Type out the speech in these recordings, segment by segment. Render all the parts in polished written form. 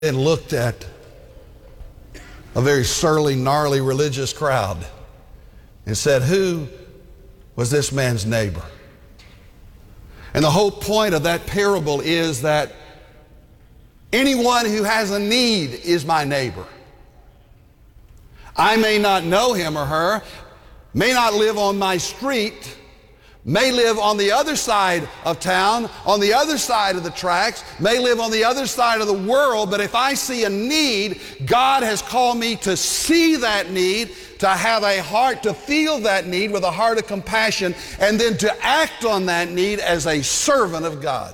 and looked at a very surly, gnarly religious crowd and said, who was this man's neighbor? And the whole point of that parable is that anyone who has a need is my neighbor. I may not know him or her, may not live on my street, may live on the other side of town, on the other side of the tracks, may live on the other side of the world, but if I see a need, God has called me to see that need, to have a heart to feel that need with a heart of compassion, and then to act on that need as a servant of God.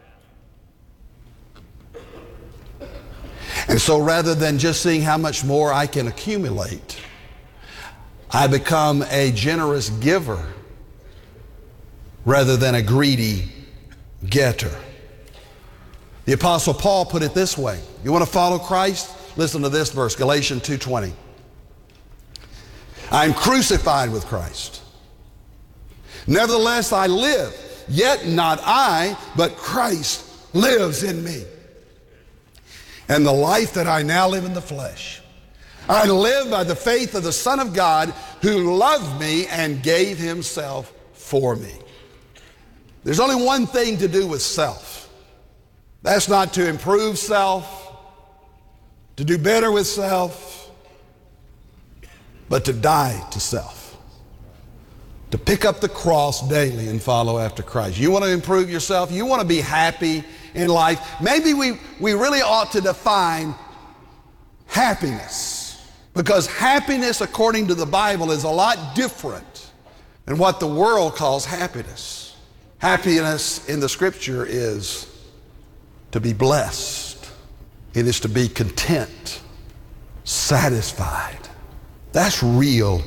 And so rather than just seeing how much more I can accumulate, I become a generous giver rather than a greedy getter. The Apostle Paul put it this way. You want to follow Christ? Listen to this verse, Galatians 2:20. I am crucified with Christ. Nevertheless I live, yet not I, but Christ lives in me. And the life that I now live in the flesh, I live by the faith of the Son of God who loved me and gave himself for me. There's only one thing to do with self. That's not to improve self, to do better with self, but to die to self. To pick up the cross daily and follow after Christ. You want to improve yourself? You want to be happy in life? Maybe we really ought to define happiness. Because happiness, according to the Bible, is a lot different than what the world calls happiness. Happiness in the Scripture is to be blessed. It is to be content, satisfied. That's real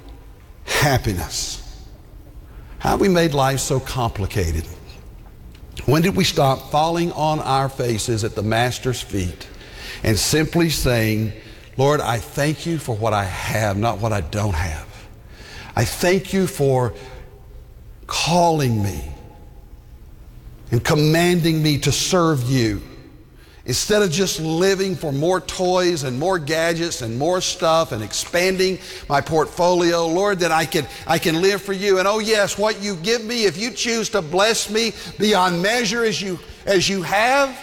happiness. How have we made life so complicated? When did we stop falling on our faces at the Master's feet and simply saying, Lord, I thank you for what I have, not what I don't have. I thank you for calling me and commanding me to serve you. Instead of just living for more toys and more gadgets and more stuff and expanding my portfolio, Lord, that I can live for you. And oh yes, what you give me, if you choose to bless me beyond measure as you have,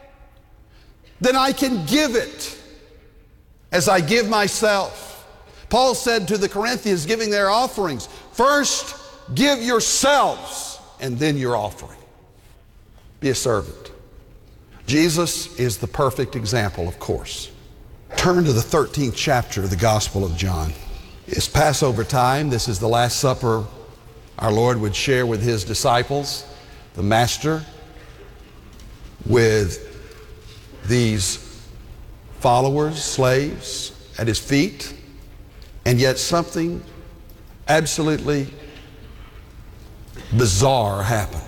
then I can give it as I give myself. Paul said to the Corinthians giving their offerings, first give yourselves and then your offering. Be a servant. Jesus is the perfect example, of course. Turn to the 13th chapter of the Gospel of John. It's Passover time. This is the Last Supper our Lord would share with his disciples, the Master, with these followers, slaves at his feet, and yet something absolutely bizarre happened.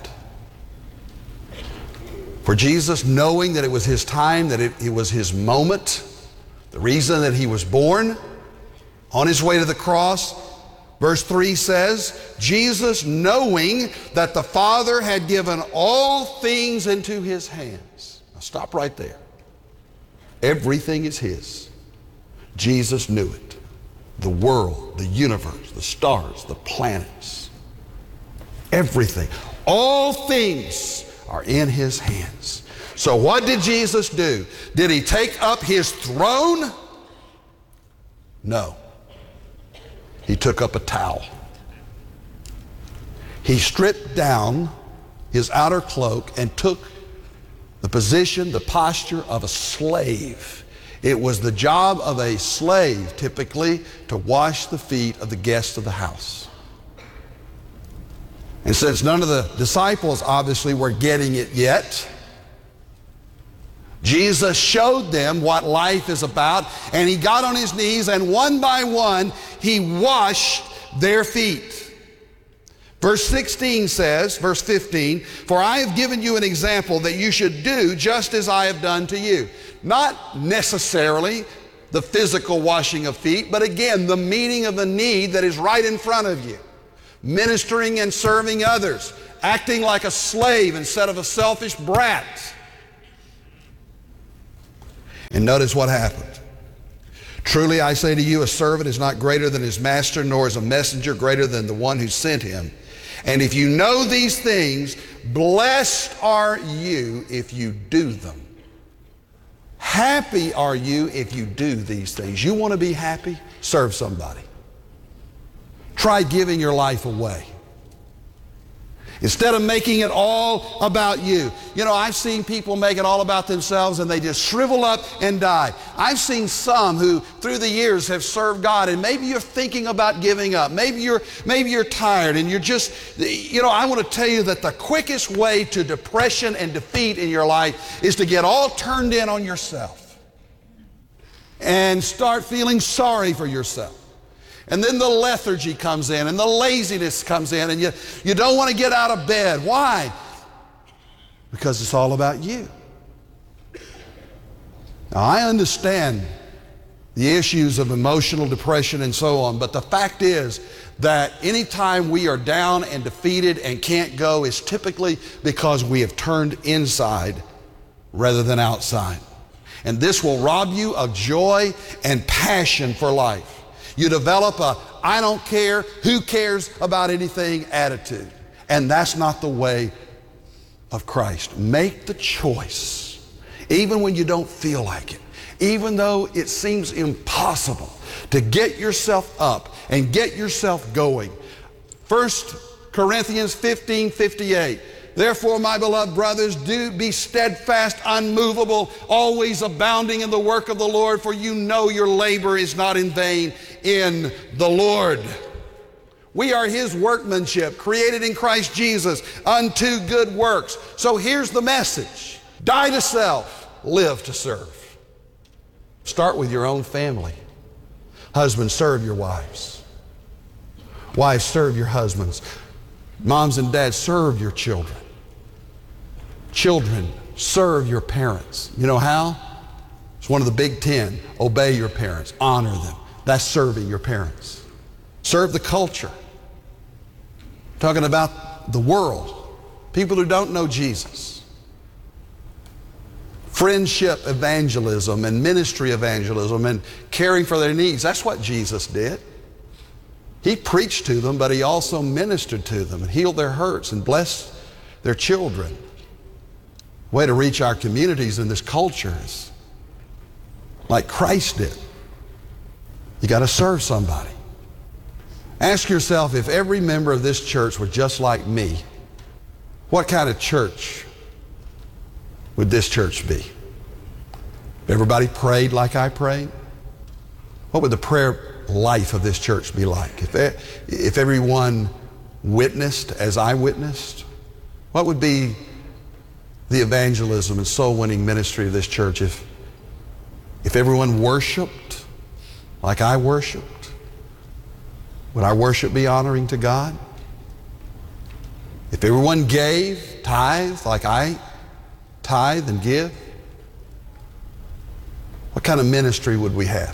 For Jesus, knowing that it was his time, that it was his moment, the reason that he was born, on his way to the cross, verse 3 says, Jesus, knowing that the Father had given all things into his hands. Now stop right there. Everything is his. Jesus knew it. The world, the universe, the stars, the planets, everything. All things are in his hands. So what did Jesus do? Did he take up his throne? No. He took up a towel. He stripped down his outer cloak and took the position, the posture of a slave. It was the job of a slave, typically, to wash the feet of the guests of the house. And since none of the disciples obviously were getting it yet, Jesus showed them what life is about, and he got on his knees and one by one he washed their feet. Verse 16 says, verse 15, for I have given you an example that you should do just as I have done to you. Not necessarily the physical washing of feet, but again, the meeting of the need that is right in front of you. Ministering and serving others, acting like a slave instead of a selfish brat. And notice what happened. Truly I say to you, a servant is not greater than his master, nor is a messenger greater than the one who sent him. And if you know these things, blessed are you if you do them. Happy are you if you do these things. You want to be happy? Serve somebody. Try giving your life away. Instead of making it all about you. You know, I've seen people make it all about themselves and they just shrivel up and die. I've seen some who through the years have served God, and maybe you're thinking about giving up. Maybe you're tired and you're just, you know, I want to tell you that the quickest way to depression and defeat in your life is to get all turned in on yourself and start feeling sorry for yourself. And then the lethargy comes in and the laziness comes in, and you don't want to get out of bed. Why? Because it's all about you. Now, I understand the issues of emotional depression and so on, but the fact is that anytime we are down and defeated and can't go is typically because we have turned inside rather than outside. And this will rob you of joy and passion for life. You develop a I don't care, who cares about anything attitude. And that's not the way of Christ. Make the choice, even when you don't feel like it, even though it seems impossible, to get yourself up and get yourself going. 1 Corinthians 15:58. Therefore, my beloved brothers, do be steadfast, unmovable, always abounding in the work of the Lord, for you know your labor is not in vain in the Lord. We are His workmanship, created in Christ Jesus unto good works. So here's the message. Die to self, live to serve. Start with your own family. Husbands, serve your wives. Wives, serve your husbands. Moms and dads, serve your children. Children, serve your parents. You know how? It's one of the big 10. Obey your parents. Honor them. That's serving your parents. Serve the culture. Talking about the world. People who don't know Jesus. Friendship evangelism and ministry evangelism and caring for their needs. That's what Jesus did. He preached to them, but He also ministered to them and healed their hurts and blessed their children. Way to reach our communities in this culture is like Christ did. You got to serve somebody. Ask yourself, if every member of this church were just like me, what kind of church would this church be? If everybody prayed like I prayed, what would the prayer life of this church be like? If everyone witnessed as I witnessed, what would be the evangelism and soul winning ministry of this church? If everyone worshiped like I worshiped, would our worship be honoring to God? If everyone gave, tithe like I tithe and give, what kind of ministry would we have?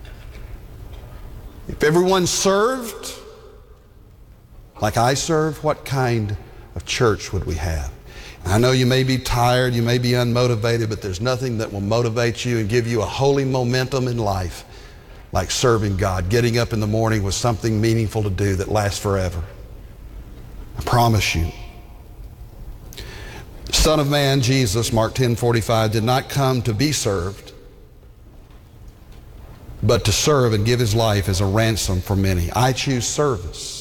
If everyone served like I served, what kind of church would we have? I know you may be tired, you may be unmotivated, but there's nothing that will motivate you and give you a holy momentum in life like serving God, getting up in the morning with something meaningful to do that lasts forever. I promise you. The Son of Man, Jesus, Mark 10:45, did not come to be served, but to serve and give His life as a ransom for many. I choose service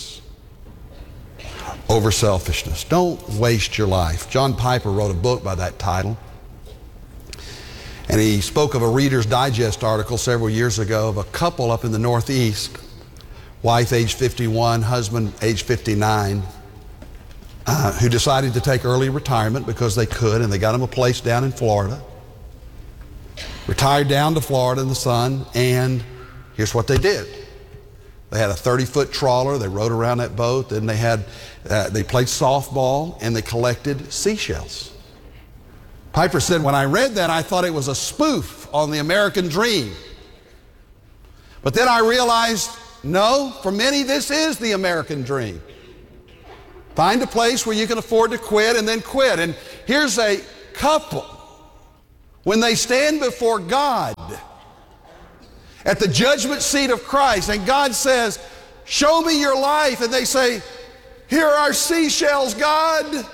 over selfishness. Don't waste your life. John Piper wrote a book by that title. And he spoke of a Reader's Digest article several years ago of a couple up in the Northeast, wife age 51, husband age 59, who decided to take early retirement because they could, and they got him a place down in Florida. Retired down to Florida in the sun, and here's what they did. They had a 30-foot trawler. They rode around that boat. Then they played softball, and they collected seashells. Piper said, when I read that, I thought it was a spoof on the American dream. But then I realized, no, for many this is the American dream. Find a place where you can afford to quit and then quit. And here's a couple when they stand before God at the judgment seat of Christ, and God says, show me your life, and they say, here are seashells, God.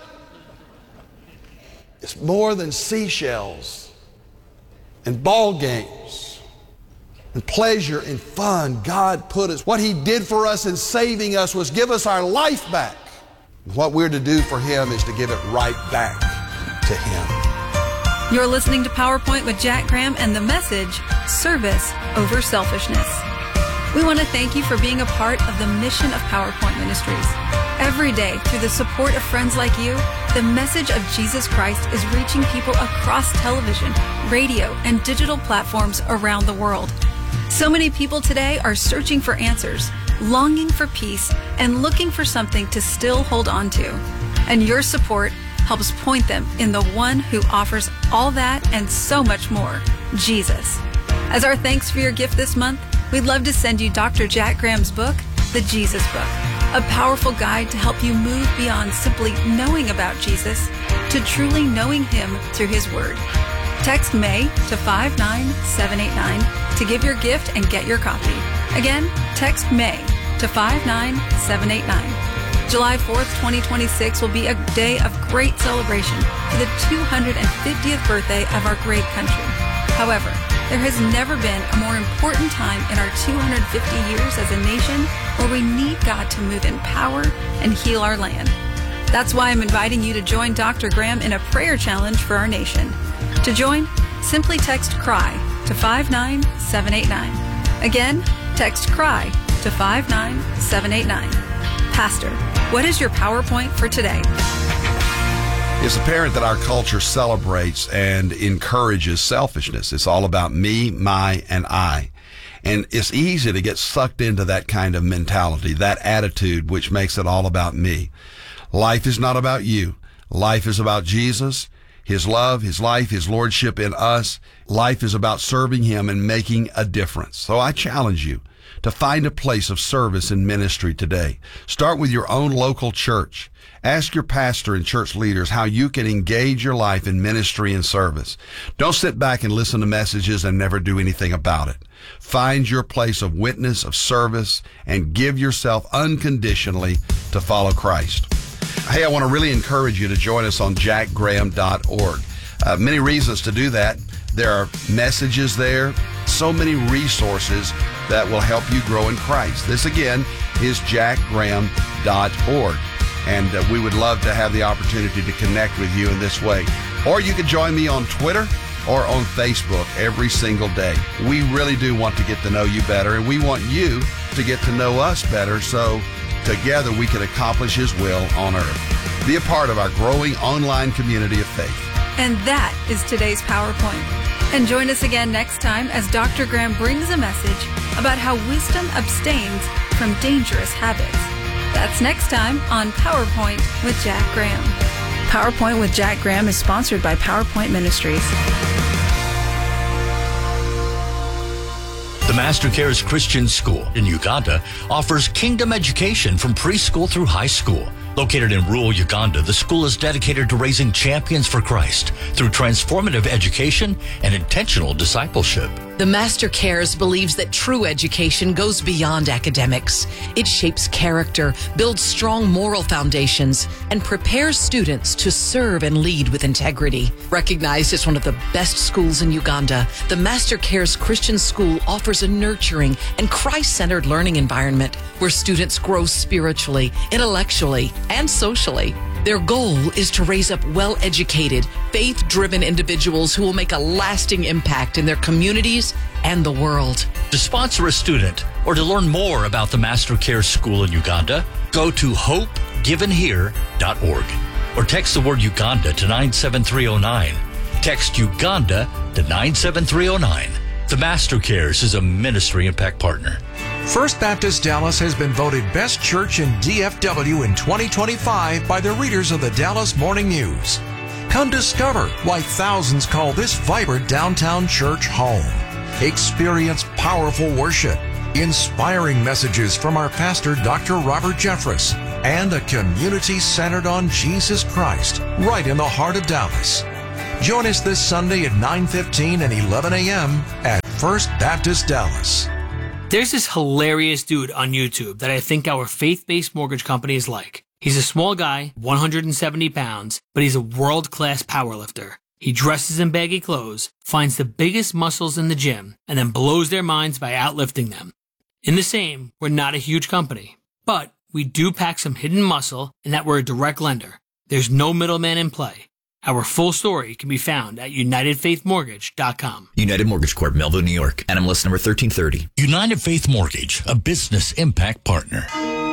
It's more than seashells and ball games and pleasure and fun. God put us, what He did for us in saving us was give us our life back. What we're to do for Him is to give it right back to Him. You're listening to PowerPoint with Jack Graham and the message, Service Over Selfishness. We want to thank you for being a part of the mission of PowerPoint Ministries. Every day, through the support of friends like you, the message of Jesus Christ is reaching people across television, radio, and digital platforms around the world. So many people today are searching for answers, longing for peace, and looking for something to still hold on to. And your support helps point them in the one who offers all that and so much more, Jesus. As our thanks for your gift this month, we'd love to send you Dr. Jack Graham's book, The Jesus Book, a powerful guide to help you move beyond simply knowing about Jesus to truly knowing Him through His Word. Text MAY to 59789 to give your gift and get your copy. Again, text MAY to 59789. July 4th, 2026 will be a day of great celebration for the 250th birthday of our great country. However, there has never been a more important time in our 250 years as a nation where we need God to move in power and heal our land. That's why I'm inviting you to join Dr. Graham in a prayer challenge for our nation. To join, simply text CRY to 59789. Again, text CRY to 59789. Pastor, what is your PowerPoint for today? It's apparent that our culture celebrates and encourages selfishness. It's all about me, my, and I. And it's easy to get sucked into that kind of mentality, that attitude which makes it all about me. Life is not about you. Life is about Jesus, His love, His life, His lordship in us. Life is about serving Him and making a difference. So I challenge you to find a place of service and ministry today. Start with your own local church. Ask your pastor and church leaders how you can engage your life in ministry and service. Don't sit back and listen to messages and never do anything about it. Find your place of witness, of service, and give yourself unconditionally to follow Christ. Hey, I want to really encourage you to join us on jackgraham.org. Many reasons to do that. There are messages there, so many resources that will help you grow in Christ. This, again, is jackgraham.org. And we would love to have the opportunity to connect with you in this way. Or you can join me on Twitter or on Facebook every single day. We really do want to get to know you better, and we want you to get to know us better so together we can accomplish His will on earth. Be a part of our growing online community of faith. And that is today's PowerPoint. And join us again next time as Dr. Graham brings a message about how wisdom abstains from dangerous habits. That's next time on PowerPoint with Jack Graham. PowerPoint with Jack Graham is sponsored by PowerPoint Ministries. The Master Cares Christian School in Uganda offers kingdom education from preschool through high school. Located in rural Uganda, the school is dedicated to raising champions for Christ through transformative education and intentional discipleship. The Master Cares believes that true education goes beyond academics. It shapes character, builds strong moral foundations, and prepares students to serve and lead with integrity. Recognized as one of the best schools in Uganda, the Master Cares Christian School offers a nurturing and Christ-centered learning environment where students grow spiritually, intellectually, and socially. Their goal is to raise up well-educated, faith-driven individuals who will make a lasting impact in their communities and the world. To sponsor a student or to learn more about the Master Care School in Uganda, go to hopegivenhere.org or text the word Uganda to 97309. Text Uganda to 97309. The Master Cares is a ministry impact partner. First Baptist Dallas has been voted Best Church in DFW in 2025 by the readers of the Dallas Morning News. Come discover why thousands call this vibrant downtown church home. Experience powerful worship, inspiring messages from our pastor, Dr. Robert Jeffress, and a community centered on Jesus Christ right in the heart of Dallas. Join us this Sunday at 9:15 and 11 a.m. at First Baptist Dallas. There's this hilarious dude on YouTube that I think our faith-based mortgage company is like. He's a small guy, 170 pounds, but he's a world-class powerlifter. He dresses in baggy clothes, finds the biggest muscles in the gym, and then blows their minds by outlifting them. In the same, we're not a huge company, but we do pack some hidden muscle in that we're a direct lender. There's no middleman in play. Our full story can be found at UnitedFaithMortgage.com. United Mortgage Corp, Melville, New York. NMLS number 1330. United Faith Mortgage, a business impact partner.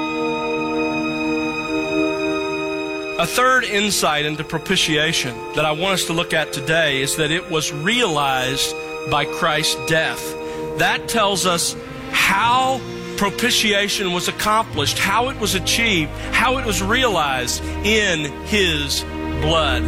A third insight into propitiation that I want us to look at today is that it was realized by Christ's death. That tells us how propitiation was accomplished, how it was achieved, how it was realized in His blood.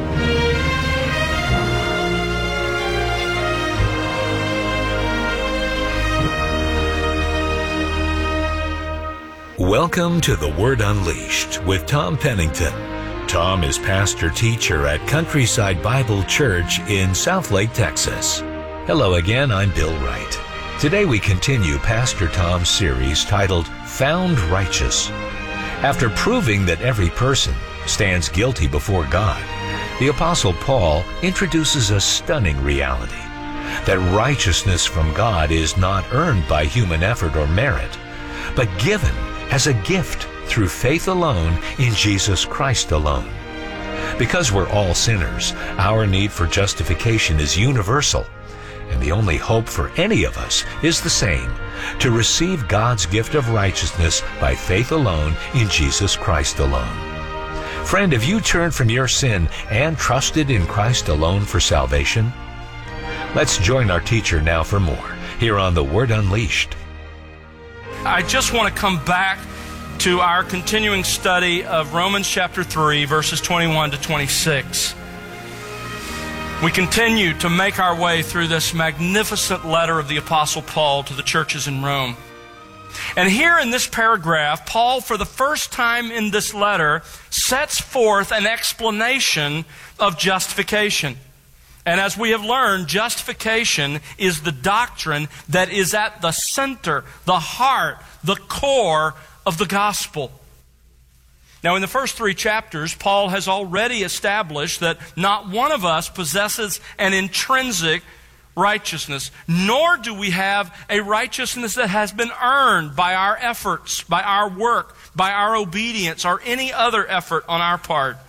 Welcome to The Word Unleashed with Tom Pennington. Tom is pastor-teacher at Countryside Bible Church in Southlake, Texas. Hello again, I'm Bill Wright. Today we continue Pastor Tom's series titled Found Righteous. After proving that every person stands guilty before God, the Apostle Paul introduces a stunning reality, that righteousness from God is not earned by human effort or merit, but given as a gift through faith alone in Jesus Christ alone. Because we're all sinners, our need for justification is universal, and the only hope for any of us is the same, to receive God's gift of righteousness by faith alone in Jesus Christ alone. Friend, have you turned from your sin and trusted in Christ alone for salvation? Let's join our teacher now for more, here on The Word Unleashed. I just want to come back to our continuing study of Romans chapter 3, verses 21 to 26. We continue to make our way through this magnificent letter of the Apostle Paul to the churches in Rome. And here in this paragraph, Paul, for the first time in this letter, sets forth an explanation of justification. And as we have learned, justification is the doctrine that is at the center, the heart, the core of the gospel. Now, in the first 3 chapters, Paul has already established that not one of us possesses an intrinsic righteousness, nor do we have a righteousness that has been earned by our efforts, by our work, by our obedience, or any other effort on our part.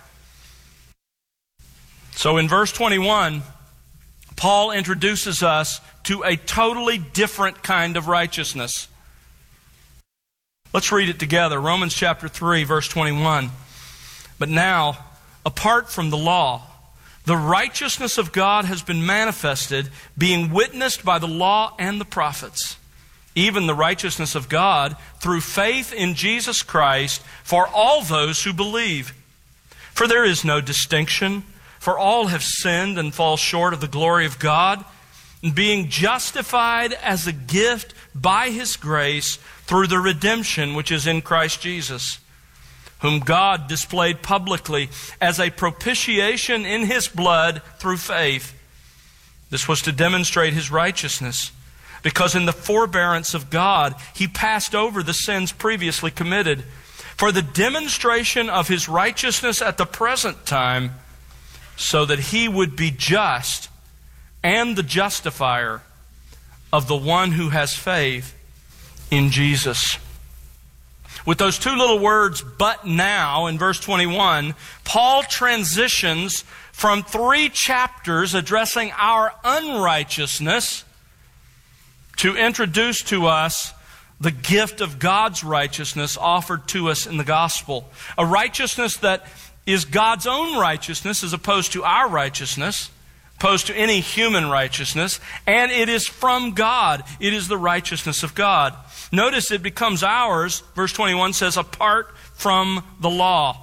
So in verse 21, Paul introduces us to a totally different kind of righteousness. Let's read it together. Romans chapter 3, verse 21. But now, apart from the law, the righteousness of God has been manifested, being witnessed by the law and the prophets, even the righteousness of God through faith in Jesus Christ for all those who believe. For there is no distinction, for all have sinned and fall short of the glory of God, and being justified as a gift by His grace through the redemption which is in Christ Jesus, whom God displayed publicly as a propitiation in His blood through faith. This was to demonstrate His righteousness, because in the forbearance of God, He passed over the sins previously committed, for the demonstration of His righteousness at the present time, so that He would be just and the justifier of the one who has faith in Jesus. With those 2 little words, but now, in verse 21, Paul transitions from 3 chapters addressing our unrighteousness to introduce to us the gift of God's righteousness offered to us in the gospel. A righteousness that is God's own righteousness as opposed to our righteousness, opposed to any human righteousness, and it is from God. It is the righteousness of God. Notice it becomes ours, verse 21 says, apart from the law.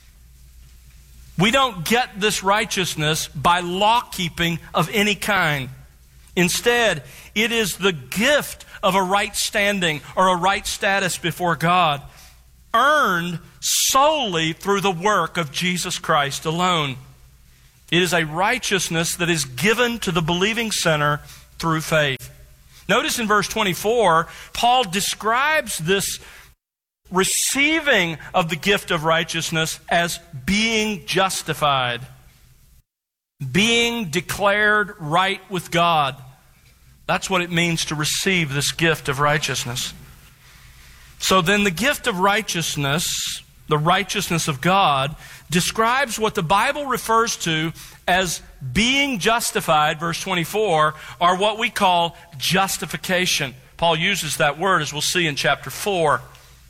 We don't get this righteousness by law-keeping of any kind. Instead, it is the gift of a right standing or a right status before God, earned solely through the work of Jesus Christ alone. It is a righteousness that is given to the believing sinner through faith. Notice in verse 24, Paul describes this receiving of the gift of righteousness as being justified, being declared right with God. That's what it means to receive this gift of righteousness. So then the gift of righteousness, the righteousness of God, describes what the Bible refers to as being justified, verse 24, or what we call justification. Paul uses that word, as we'll see in chapter 4.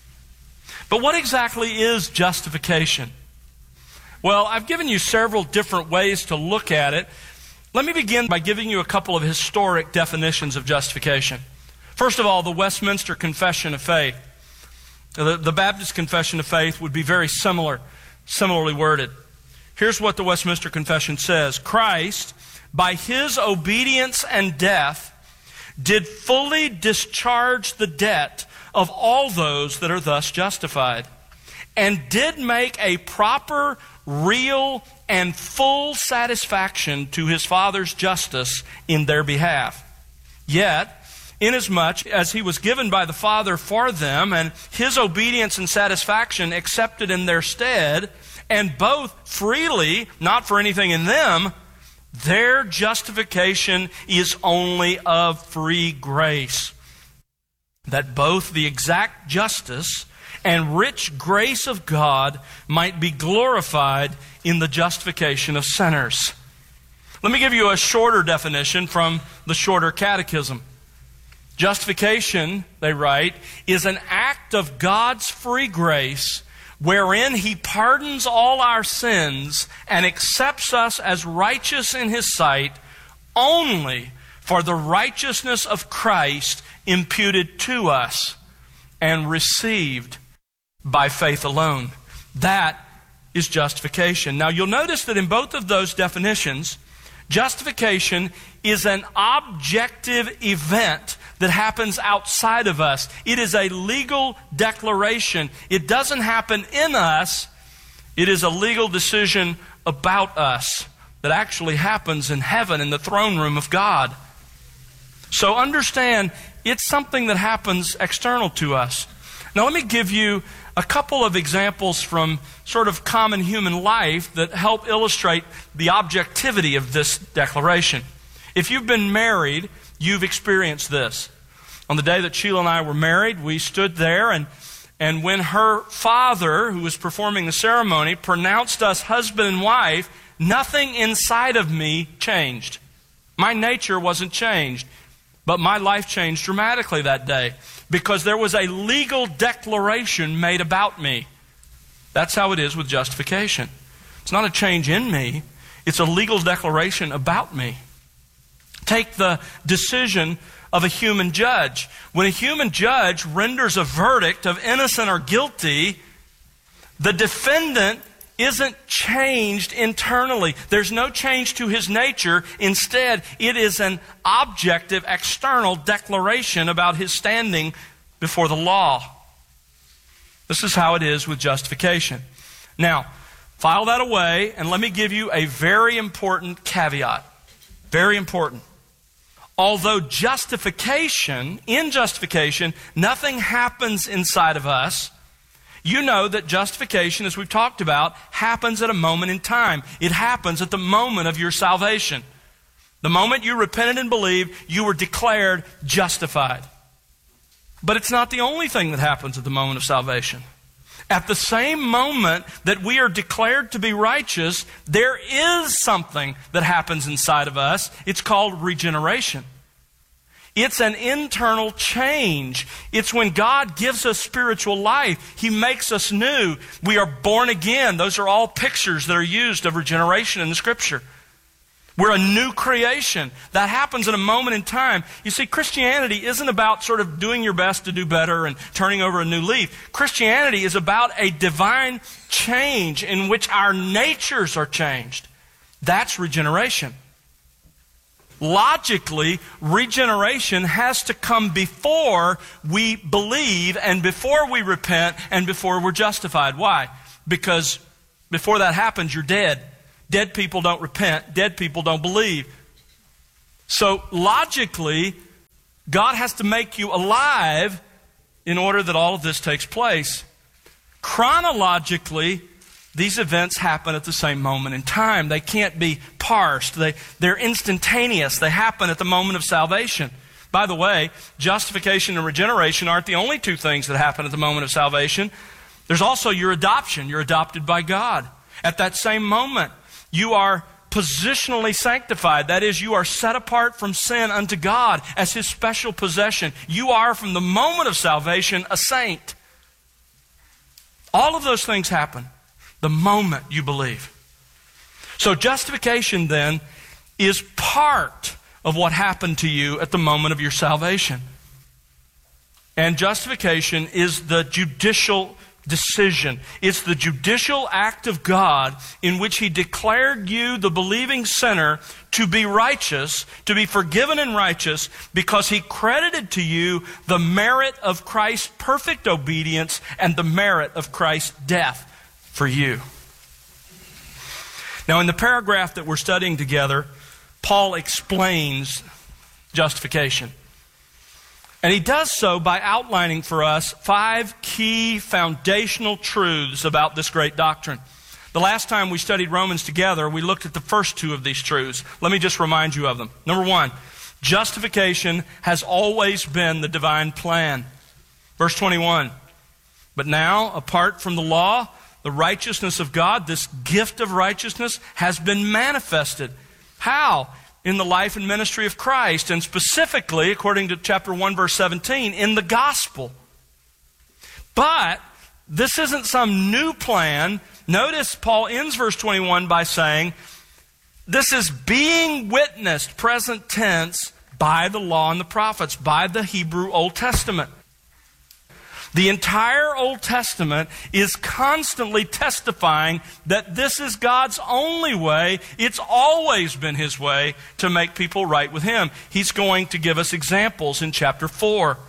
But what exactly is justification? Well, I've given you several different ways to look at it. Let me begin by giving you a couple of historic definitions of justification. First of all, the Westminster Confession of Faith. The Baptist Confession of Faith would be very similarly worded. Here's what the Westminster Confession says. Christ, by his obedience and death, did fully discharge the debt of all those that are thus justified, and did make a proper, real, and full satisfaction to his Father's justice in their behalf. Yet, inasmuch as he was given by the Father for them, and his obedience and satisfaction accepted in their stead, and both freely, not for anything in them, their justification is only of free grace, that both the exact justice and rich grace of God might be glorified in the justification of sinners. Let me give you a shorter definition from the Shorter Catechism. Justification, they write, is an act of God's free grace wherein He pardons all our sins and accepts us as righteous in His sight only for the righteousness of Christ imputed to us and received by faith alone. That is justification. Now you'll notice that in both of those definitions, justification is an objective event that happens outside of us. It is a legal declaration. It doesn't happen in us. It is a legal decision about us that actually happens in heaven, in the throne room of God. So understand, it's something that happens external to us. Now let me give you a couple of examples from sort of common human life that help illustrate the objectivity of this declaration. If you've been married, you've experienced this. On the day that Sheila and I were married, we stood there, and when her father, who was performing the ceremony, pronounced us husband and wife, nothing inside of me changed. My nature wasn't changed, but my life changed dramatically that day because there was a legal declaration made about me. That's how it is with justification. It's not a change in me, it's a legal declaration about me. Take the decision of a human judge. When a human judge renders a verdict of innocent or guilty, the defendant isn't changed internally. There's no change to his nature. Instead, it is an objective, external declaration about his standing before the law. This is how it is with justification. Now, file that away, and let me give you a very important caveat. Very important. Although in justification, nothing happens inside of us, you know that justification, as we've talked about, happens at a moment in time. It happens at the moment of your salvation. The moment you repented and believed, you were declared justified. But it's not the only thing that happens at the moment of salvation. At the same moment that we are declared to be righteous, there is something that happens inside of us. It's called regeneration. It's an internal change. It's when God gives us spiritual life. He makes us new. We are born again. Those are all pictures that are used of regeneration in the Scripture. We're a new creation. That happens at a moment in time. You see, Christianity isn't about sort of doing your best to do better and turning over a new leaf. Christianity is about a divine change in which our natures are changed. That's regeneration. Logically, regeneration has to come before we believe and before we repent and before we're justified. Why? Because before that happens, you're dead. Dead people don't repent. Dead people don't believe. So logically, God has to make you alive in order that all of this takes place. Chronologically, these events happen at the same moment in time. They can't be parsed. They're instantaneous. They happen at the moment of salvation. By the way, justification and regeneration aren't the only two things that happen at the moment of salvation. There's also your adoption. You're adopted by God. At that same moment, you are positionally sanctified. That is, you are set apart from sin unto God as His special possession. You are, from the moment of salvation, a saint. All of those things happen the moment you believe. So justification then is part of what happened to you at the moment of your salvation. And justification is the judicial decision. It's the judicial act of God in which He declared you, the believing sinner, to be righteous, to be forgiven and righteous, because He credited to you the merit of Christ's perfect obedience and the merit of Christ's death for you. Now, in the paragraph that we're studying together, Paul explains justification. And he does so by outlining for us 5 key foundational truths about this great doctrine. The last time we studied Romans together, we looked at the first 2 of these truths. Let me just remind you of them. Number 1, justification has always been the divine plan. Verse 21, but now, apart from the law, the righteousness of God, this gift of righteousness, has been manifested. How? In the life and ministry of Christ, and specifically, according to chapter 1, verse 17, in the gospel. But this isn't some new plan. Notice Paul ends verse 21 by saying, this is being witnessed, present tense, by the law and the prophets, by the Hebrew Old Testament. The entire Old Testament is constantly testifying that this is God's only way. It's always been His way to make people right with Him. He's going to give us examples in chapter 4.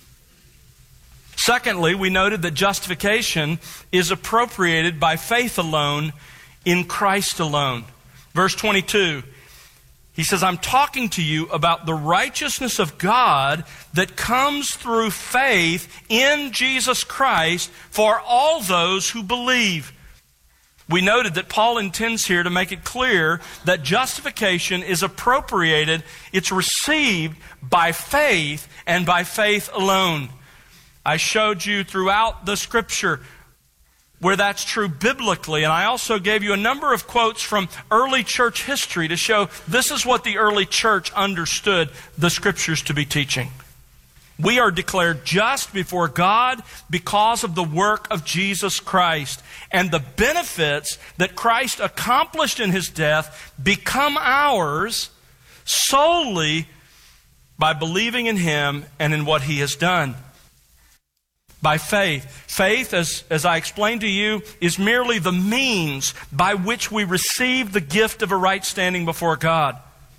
Secondly, we noted that justification is appropriated by faith alone, in Christ alone. Verse 22, he says, I'm talking to you about the righteousness of God that comes through faith in Jesus Christ for all those who believe. We noted that Paul intends here to make it clear that justification is appropriated, it's received by faith and by faith alone. I showed you throughout the Scripture where that's true biblically. And I also gave you a number of quotes from early church history to show this is what the early church understood the Scriptures to be teaching. We are declared just before God because of the work of Jesus Christ. And the benefits that Christ accomplished in His death become ours solely by believing in Him and in what He has done. By faith. Faith, as I explained to you, is merely the means by which we receive the gift of a right standing before God.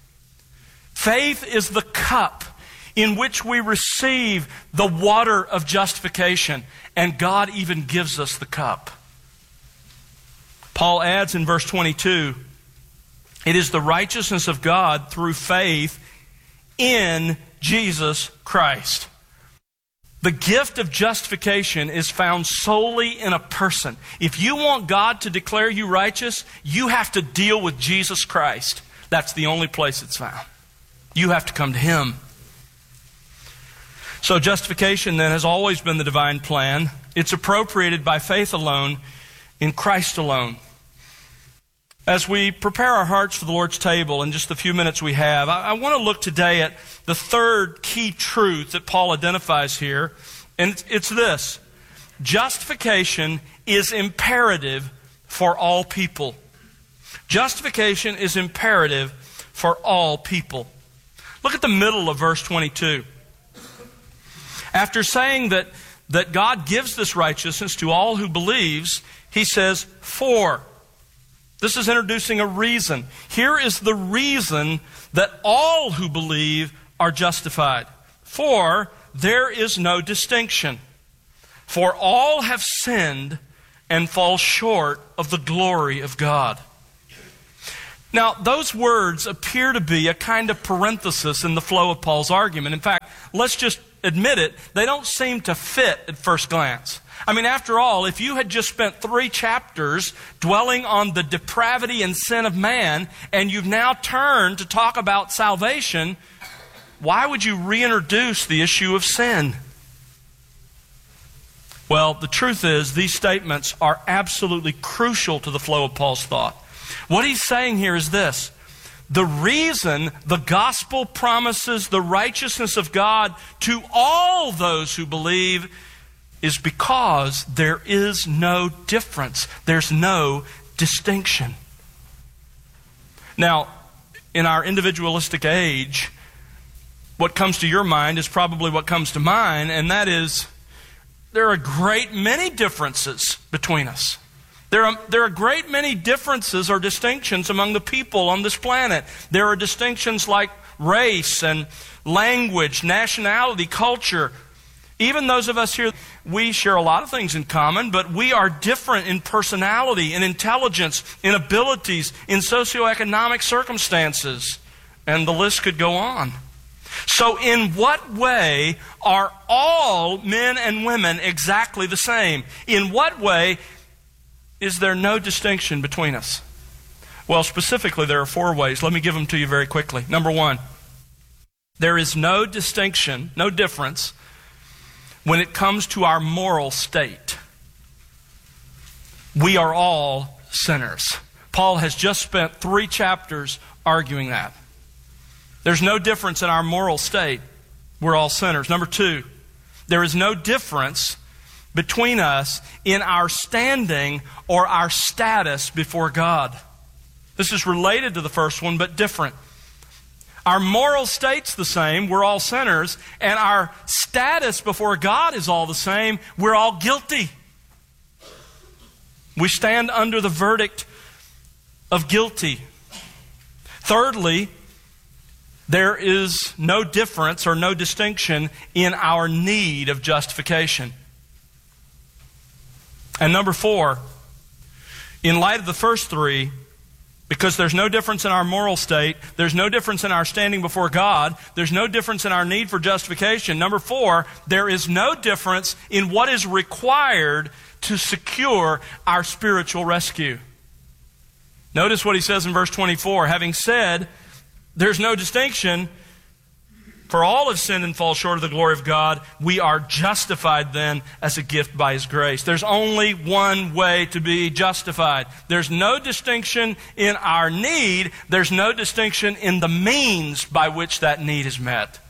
Faith is the cup in which we receive the water of justification, and God even gives us the cup. Paul adds in verse 22, it is the righteousness of God through faith in Jesus Christ. The gift of justification is found solely in a person. If you want God to declare you righteous, you have to deal with Jesus Christ. That's the only place it's found. You have to come to Him. So justification then has always been the divine plan. It's appropriated by faith alone, in Christ alone. As we prepare our hearts for the Lord's table in just the few minutes we have, I want to look today at the third key truth that Paul identifies here, and it's this. Justification is imperative for all people. Justification is imperative for all people. Look at the middle of verse 22. After saying that God gives this righteousness to all who believes, he says, for. This is introducing a reason. Here is the reason that all who believe are justified. For there is no distinction. For all have sinned and fall short of the glory of God. Now, those words appear to be a kind of parenthesis in the flow of Paul's argument. In fact, let's just admit it, they don't seem to fit at first glance. I mean, after all, if you had just spent 3 chapters dwelling on the depravity and sin of man, and you've now turned to talk about salvation, why would you reintroduce the issue of sin? Well, the truth is, these statements are absolutely crucial to the flow of Paul's thought. What he's saying here is this: the reason the gospel promises the righteousness of God to all those who believe is because there is no difference. There's no distinction. Now, in our individualistic age, what comes to your mind is probably what comes to mine, and that is, there are a great many differences between us. There are a great many differences or distinctions among the people on this planet. There are distinctions like race and language, nationality, culture. Even those of us here, we share a lot of things in common, but we are different in personality, in intelligence, in abilities, in socioeconomic circumstances. And the list could go on. So in what way are all men and women exactly the same? In what way is there no distinction between us? Well, specifically, there are 4 ways. Let me give them to you very quickly. Number 1, there is no distinction, no difference when it comes to our moral state. We are all sinners. Paul has just spent 3 chapters arguing that. There's no difference in our moral state. We're all sinners. Number 2, there is no difference between us in our standing or our status before God. This is related to the first one, but different. Our moral state's the same, we're all sinners, and our status before God is all the same, we're all guilty. We stand under the verdict of guilty. Thirdly, there is no difference or no distinction in our need of justification. And number 4, in light of the first 3, because there's no difference in our moral state, there's no difference in our standing before God, there's no difference in our need for justification. Number 4, there is no difference in what is required to secure our spiritual rescue. Notice what he says in verse 24. Having said, there's no distinction, for all have sinned and fall short of the glory of God. We are justified then as a gift by His grace. There's only one way to be justified. There's no distinction in our need. There's no distinction in the means by which that need is met.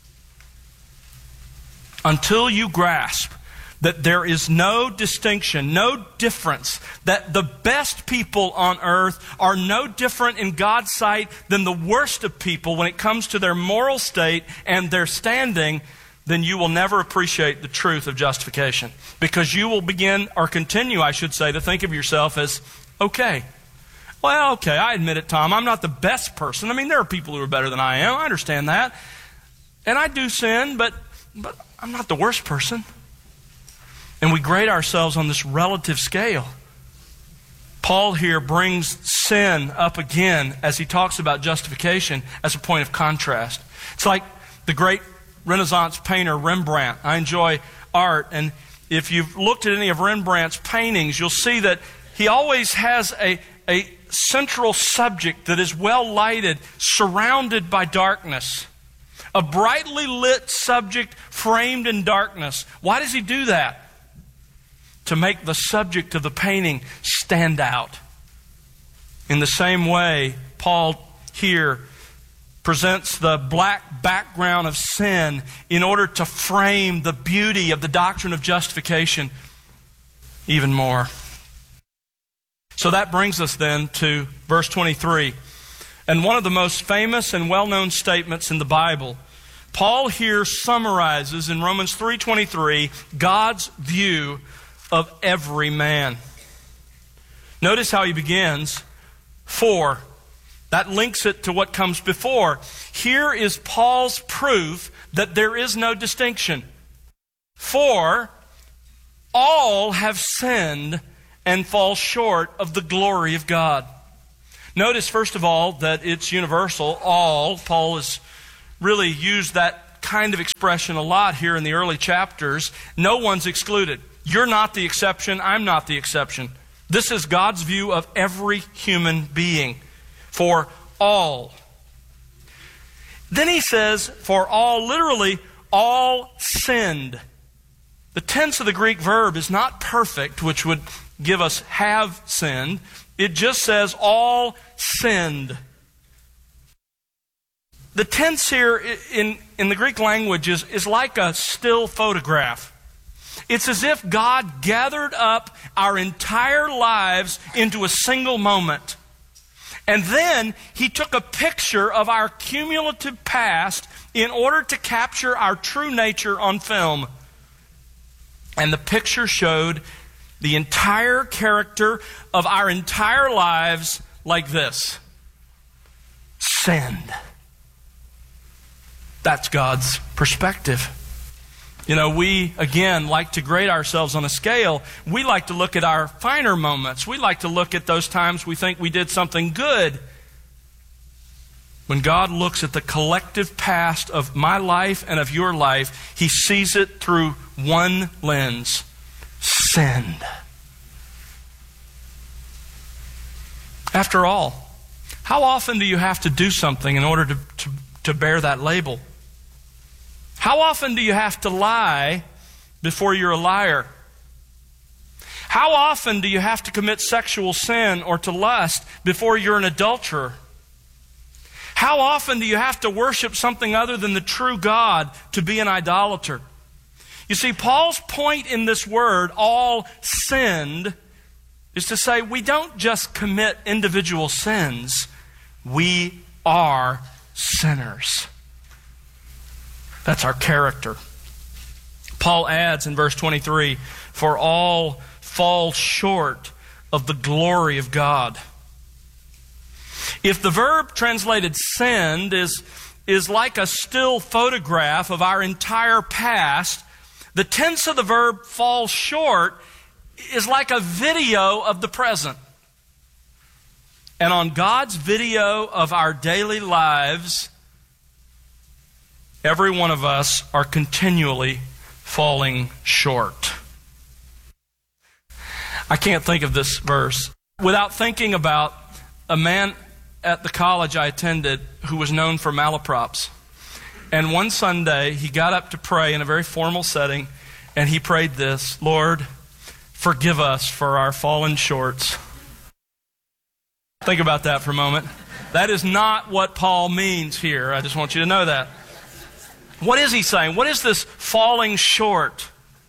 Until you grasp that there is no distinction, no difference, that the best people on earth are no different in God's sight than the worst of people when it comes to their moral state and their standing, then you will never appreciate the truth of justification. Because you will begin, or continue, I should say, to think of yourself as, okay, well, okay, I admit it, Tom, I'm not the best person. I mean, there are people who are better than I am. I understand that. And I do sin, but I'm not the worst person. And we grade ourselves on this relative scale. Paul here brings sin up again as he talks about justification as a point of contrast. It's like the great Renaissance painter Rembrandt. I enjoy art, and if you've looked at any of Rembrandt's paintings, you'll see that he always has a central subject that is well lighted, surrounded by darkness. A brightly lit subject framed in darkness. Why does he do that? To make the subject of the painting stand out. In the same way, Paul here presents the black background of sin in order to frame the beauty of the doctrine of justification even more. So that brings us then to verse 23. And one of the most famous and well-known statements in the Bible. Paul here summarizes in Romans 3:23 God's view of every man. Notice how he begins, for. That links it to what comes before. Here is Paul's proof that there is no distinction. For all have sinned and fall short of the glory of God. Notice, first of all, that it's universal, all. Paul has really used that kind of expression a lot here in the early chapters. No one's excluded. You're not the exception. I'm not the exception. This is God's view of every human being. For all. Then he says, for all, literally, all sinned. The tense of the Greek verb is not perfect, which would give us have sinned. It just says all sinned. The tense here in the Greek language is like a still photograph. It's as if God gathered up our entire lives into a single moment. And then He took a picture of our cumulative past in order to capture our true nature on film. And the picture showed the entire character of our entire lives like this. Sinned. That's God's perspective. You know, we, again, like to grade ourselves on a scale. We like to look at our finer moments. We like to look at those times we think we did something good. When God looks at the collective past of my life and of your life, He sees it through one lens. Sinned. After all, how often do you have to do something in order to bear that label? How often do you have to lie before you're a liar? How often do you have to commit sexual sin or to lust before you're an adulterer? How often do you have to worship something other than the true God to be an idolater? You see, Paul's point in this word, all sinned, is to say we don't just commit individual sins, we are sinners. That's our character. Paul adds in verse 23, for all fall short of the glory of God. If the verb translated sinned is like a still photograph of our entire past, the tense of the verb fall short is like a video of the present. And on God's video of our daily lives, every one of us are continually falling short. I can't think of this verse without thinking about a man at the college I attended who was known for malaprops. And one Sunday, he got up to pray in a very formal setting, and he prayed this, Lord, forgive us for our fallen shorts. Think about that for a moment. That is not what Paul means here. I just want you to know that. What is he saying? What is this falling short?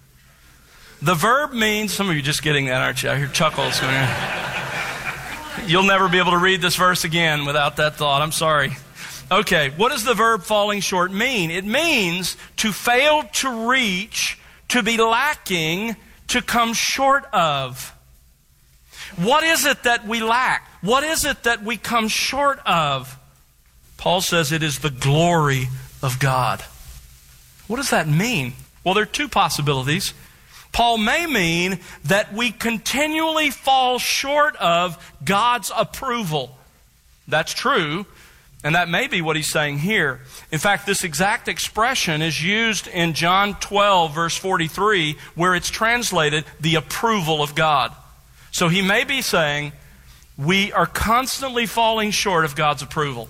The verb means, some of you are just getting that, aren't you? I hear chuckles going on. You'll never be able to read this verse again without that thought. I'm sorry. Okay, what does the verb falling short mean? It means to fail to reach, to be lacking, to come short of. What is it that we lack? What is it that we come short of? Paul says it is the glory of God. What does that mean? Well, there are two possibilities. Paul may mean that we continually fall short of God's approval. That's true, and that may be what he's saying here. In fact, this exact expression is used in John 12, verse 43, where it's translated, the approval of God. So he may be saying, we are constantly falling short of God's approval.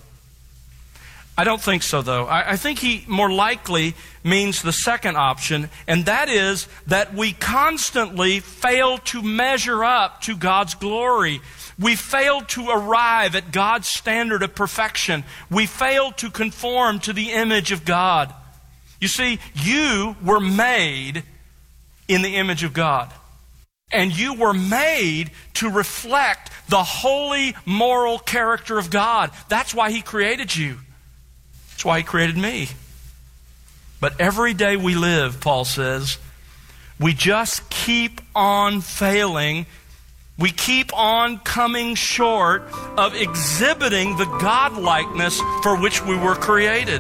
I don't think so, though. I think he more likely means the second option, and that is that we constantly fail to measure up to God's glory. We fail to arrive at God's standard of perfection. We fail to conform to the image of God. You see, you were made in the image of God. And you were made to reflect the holy, moral character of God. That's why He created you. That's why He created me. But every day we live, Paul says, we just keep on failing. We keep on coming short of exhibiting the God-likeness for which we were created.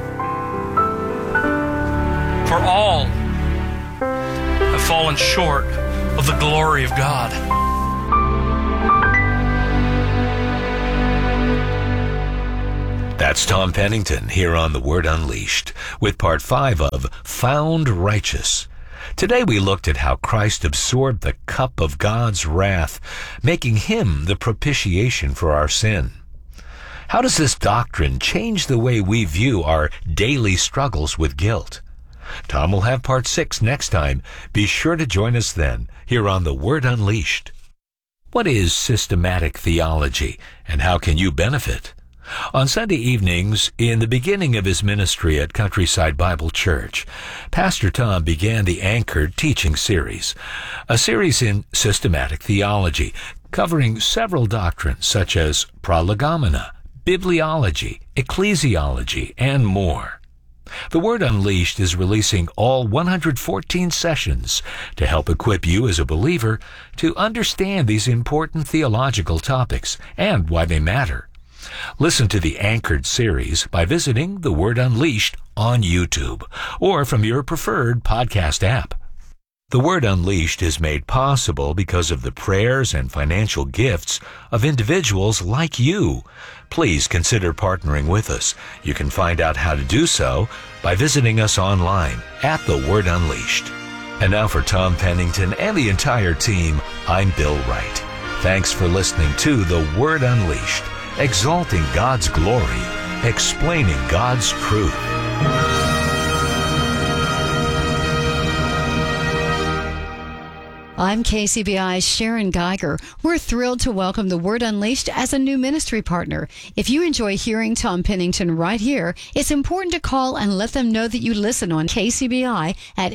For all have fallen short of the glory of God. That's Tom Pennington here on The Word Unleashed with part 5 of Found Righteous. Today we looked at how Christ absorbed the cup of God's wrath, making him the propitiation for our sin. How does this doctrine change the way we view our daily struggles with guilt? Tom will have part 6 next time. Be sure to join us then here on The Word Unleashed. What is systematic theology, and how can you benefit? On Sunday evenings, in the beginning of his ministry at Countryside Bible Church, Pastor Tom began the Anchored teaching series, a series in systematic theology, covering several doctrines such as prolegomena, bibliology, ecclesiology, and more. The Word Unleashed is releasing all 114 sessions to help equip you as a believer to understand these important theological topics and why they matter. Listen to the Anchored series by visiting The Word Unleashed on YouTube or from your preferred podcast app. The Word Unleashed is made possible because of the prayers and financial gifts of individuals like you. Please consider partnering with us. You can find out how to do so by visiting us online at The Word Unleashed. And now for Tom Pennington and the entire team, I'm Bill Wright. Thanks for listening to The Word Unleashed, exalting God's glory, explaining God's truth. I'm KCBI's Sharon Geiger. We're thrilled to welcome The Word Unleashed as a new ministry partner. If you enjoy hearing Tom Pennington right here, it's important to call and let them know that you listen on KCBI at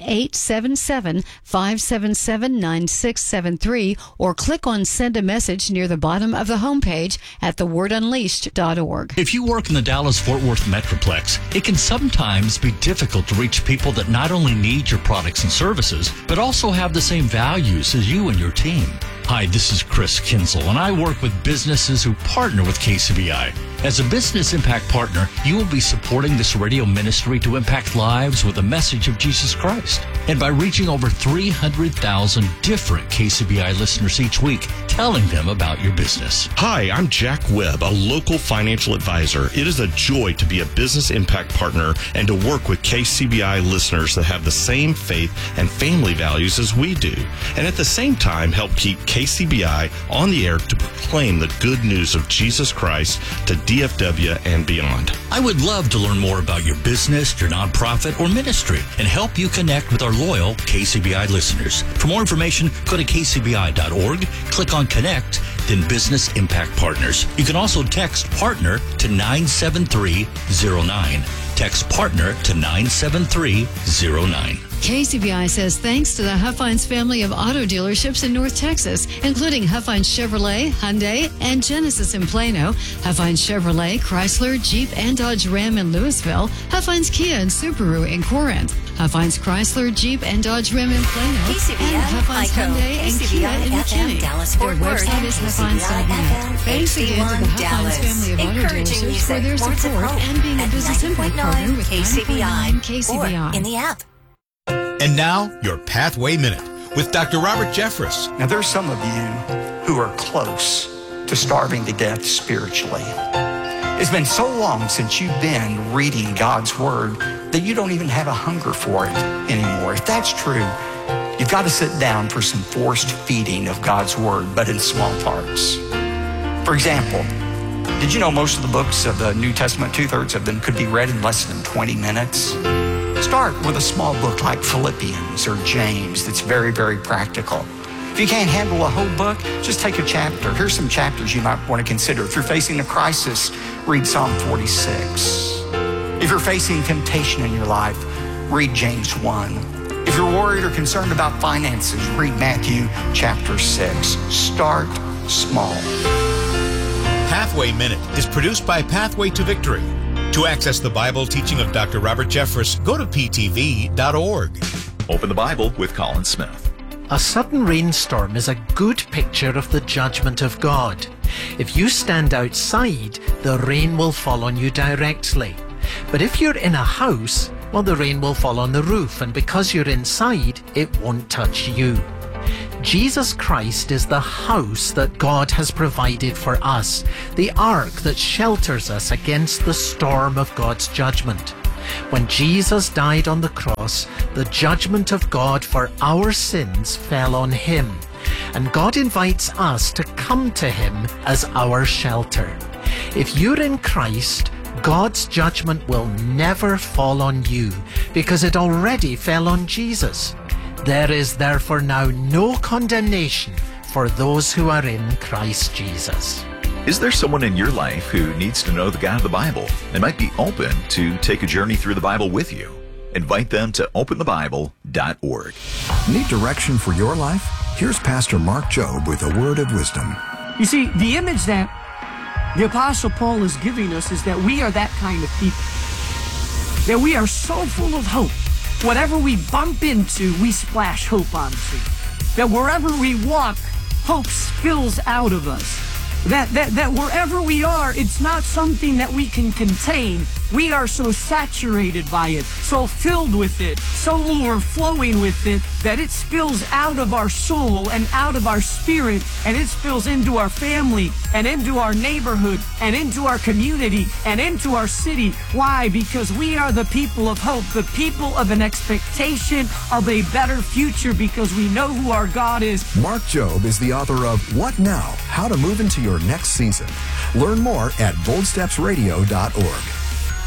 877-577-9673 or click on Send a Message near the bottom of the homepage at thewordunleashed.org. If you work in the Dallas-Fort Worth Metroplex, it can sometimes be difficult to reach people that not only need your products and services, but also have the same values as you and your team. Hi, this is Chris Kinzel, and I work with businesses who partner with KCBI. As a business impact partner, you will be supporting this radio ministry to impact lives with a message of Jesus Christ. And by reaching over 300,000 different KCBI listeners each week, telling them about your business. Hi, I'm Jack Webb, a local financial advisor. It is a joy to be a business impact partner and to work with KCBI listeners that have the same faith and family values as we do, and at the same time help keep KCBI on the air to proclaim the good news of Jesus Christ to DFW and beyond. I would love to learn more about your business, your nonprofit, or ministry and help you connect with our loyal KCBI listeners. For more information, go to kcbi.org, click on Connect, then Business Impact Partners. You can also text PARTNER to 97309. Text PARTNER to 97309. KCBI says thanks to the Huffines family of auto dealerships in North Texas, including Huffines Chevrolet, Hyundai, and Genesis in Plano, Huffines Chevrolet, Chrysler, Jeep, and Dodge Ram in Louisville, Huffines Kia and Subaru in Corinth, Huffines Chrysler, Jeep, and Dodge Ram in Plano, KCBI, and Huffines Hyundai and Kia in McKinney. Their website is Huffines.net. Thanks again to the Huffines family of auto dealerships for their support and being a business impact partner with KCBI in the app. And now, your Pathway Minute with Dr. Robert Jeffress. Now, there's some of you who are close to starving to death spiritually. It's been so long since you've been reading God's Word that you don't even have a hunger for it anymore. If that's true, you've got to sit down for some forced feeding of God's Word, but in small parts. For example, did you know most of the books of the New Testament, 2/3 of them, could be read in less than 20 minutes? Start with a small book like Philippians or James that's very, very practical. If you can't handle a whole book, just take a chapter. Here's some chapters you might want to consider. If you're facing a crisis, read Psalm 46. If you're facing temptation in your life, read James 1. If you're worried or concerned about finances, read Matthew chapter 6. Start small. Pathway Minute is produced by Pathway to Victory. To access the Bible teaching of Dr. Robert Jeffress, go to ptv.org. Open the Bible with Colin Smith. A sudden rainstorm is a good picture of the judgment of God. If you stand outside, the rain will fall on you directly. But if you're in a house, well, the rain will fall on the roof, and because you're inside, it won't touch you. Jesus Christ is the house that God has provided for us, the ark that shelters us against the storm of God's judgment. When Jesus died on the cross, the judgment of God for our sins fell on him, and God invites us to come to him as our shelter. If you're in Christ, God's judgment will never fall on you because it already fell on Jesus. There is therefore now no condemnation for those who are in Christ Jesus. Is there someone in your life who needs to know the God of the Bible and might be open to take a journey through the Bible with you? Invite them to openthebible.org. Need direction for your life? Here's Pastor Mark Jobe with a word of wisdom. You see, the image that the Apostle Paul is giving us is that we are that kind of people. That we are so full of hope. Whatever we bump into, we splash hope onto. That wherever we walk, hope spills out of us. That wherever we are, it's not something that we can contain. We are so saturated by it, so filled with it, so overflowing with it, that it spills out of our soul and out of our spirit, and it spills into our family, and into our neighborhood, and into our community, and into our city. Why? Because we are the people of hope, the people of an expectation of a better future, because we know who our God is. Mark Jobe is the author of What Now? How to Move into Your Next Season. Learn more at boldstepsradio.org.